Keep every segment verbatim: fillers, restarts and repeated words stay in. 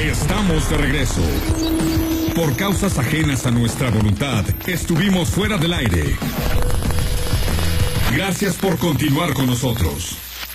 Estamos de regreso. Por causas ajenas a nuestra voluntad, estuvimos fuera del aire. Gracias por continuar con nosotros.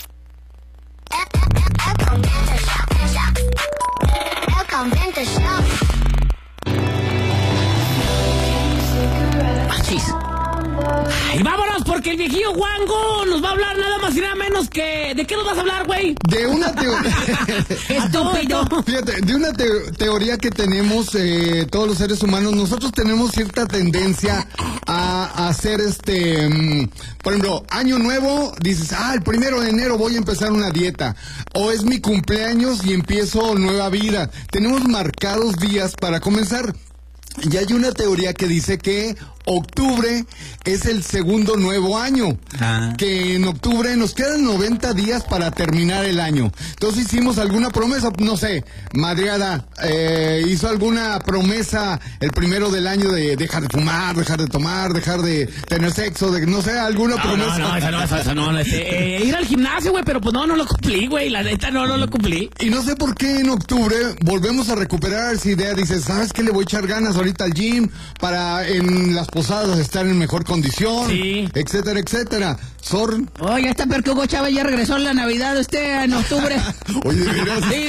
Y vámonos, porque el viejillo Wango nos va a hablar nada más y nada menos que... ¿De qué nos vas a hablar, güey? De una teoría... Estúpido. Fíjate, de una te- teoría que tenemos eh, todos los seres humanos. Nosotros tenemos cierta tendencia a, a hacer este... Um, por ejemplo, año nuevo, dices, ah, el primero de enero voy a empezar una dieta. O es mi cumpleaños y empiezo nueva vida. Tenemos marcados días para comenzar. Y hay una teoría que dice que octubre es el segundo nuevo año. Ah. Que en octubre nos quedan noventa días para terminar el año. Entonces hicimos alguna promesa, no sé, Madriada eh, hizo alguna promesa el primero del año de dejar de fumar, dejar de tomar, dejar de tener sexo, de no sé, alguna no, promesa. No, no, esa no, esa, esa no, este, eh, ir al gimnasio, güey, pero pues no, no lo cumplí, güey, la neta no, no lo cumplí. Y no sé por qué en octubre volvemos a recuperar esa idea, dices, ¿sabes qué? Le voy a echar ganas ahorita al gym para en las posadas estar en mejor condición, sí, etcétera, etcétera. Sor... Oye, ya está peor que Hugo Chávez, ya regresó en la Navidad este en octubre. Oye, de veras. Sí,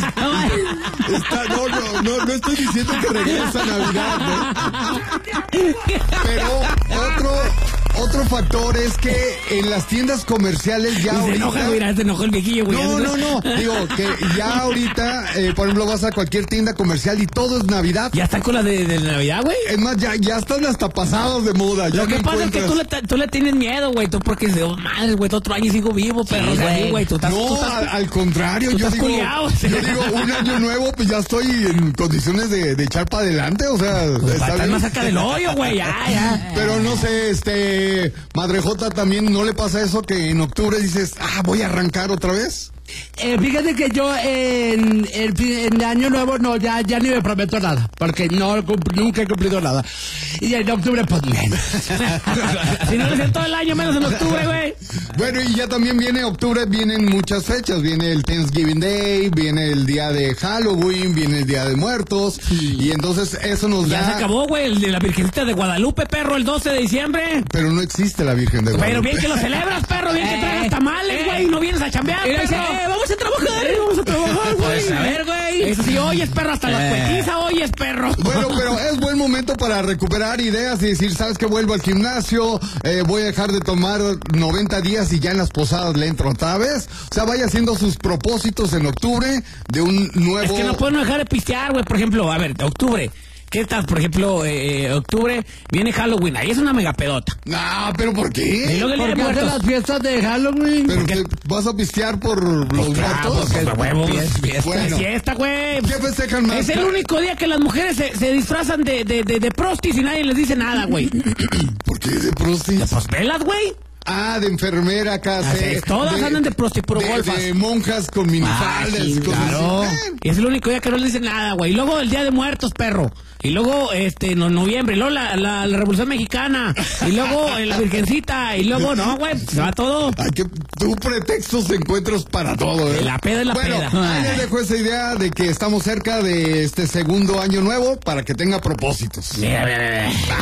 güey. Está, no, no, no, no estoy diciendo que regresa Navidad, ¿no? Pero otro, otro factor es que en las tiendas comerciales ya se ahorita... enoja, mira, se enojó el viejillo, güey. No, no, no, digo que ya ahorita, eh, por ejemplo, vas a cualquier tienda comercial y todo es Navidad. Ya están con la de, de Navidad, güey. Es más, ya, ya están hasta pasados de moda. Lo que pasa es que tú le, tú le tienes miedo, güey, tú porque dices, oh, madre, güey, otro año sigo vivo, perro, sí, güey, güey, tú estás... No, tú estás, al, al contrario, yo digo, culiao, yo digo, un año nuevo, pues ya estoy en condiciones de, de echar para adelante, o sea... Pues está estás más cerca del hoyo, güey, ya, ya. Pero no sé, este, Madre Jota, también no le pasa eso que en octubre dices, ah, voy a arrancar otra vez. Eh, fíjate que yo en el en año nuevo no, ya, ya ni me prometo nada, porque no nunca he cumplido nada. Y en octubre, pues menos. Si no les todo el año, menos en octubre, güey. Bueno, y ya también viene octubre, vienen muchas fechas. Viene el Thanksgiving Day, viene el día de Halloween, viene el Día de Muertos. Sí. Y entonces eso nos ya da... Ya se acabó, güey, el de la Virgencita de Guadalupe, perro, el doce de diciembre. Pero no existe la Virgen de Guadalupe. Pero bien que lo celebras, perro, bien que tragas tamales, güey, y no vienes a chambear, perro. Vamos a trabajar, eh, vamos a trabajar, güey. Pues a ver, güey. Eso sí, oyes, perro, hasta eh. las cuetizas, oyes, perro. Bueno, pero es buen momento para recuperar ideas y decir, ¿sabes qué? Vuelvo al gimnasio, eh, voy a dejar de tomar noventa días y ya en las posadas le entro otra vez. O sea, vaya haciendo sus propósitos en octubre de un nuevo... Es que no puedo dejar de pistear, güey. Por ejemplo, a ver, de octubre. ¿Qué tal? Por ejemplo, eh, octubre viene Halloween. Ahí es una mega pedota. No, ¿pero por qué? Y luego el Día de ¿Por qué Muertos? las fiestas de Halloween? ¿Pero que vas a pistear por los pues claro, muertos? Porque es huevos. Fiesta. Bueno. Es fiesta, güey. ¿Qué festejan más? Es el único día que las mujeres se, se disfrazan de, de, de, de prostis y nadie les dice nada, güey. ¿Por qué de prostis? Pues velas, güey. Ah, de enfermera acá. Sí, todas de, andan de prosti, puro de, golfas. De monjas con minifaldas. Ah, sí, claro. Y es el único día que no les dicen nada, güey. Y luego el Día de Muertos, perro. Y luego, este, en noviembre, y luego la, la, la Revolución Mexicana. Y luego eh, la Virgencita. Y luego, no, güey, se va todo. Ay, que tú pretextos encuentras para todo, ¿eh? La peda es la bueno, peda. Ahí les dejo esa idea de que estamos cerca de este segundo año nuevo para que tenga propósitos. Mira, mira, mira.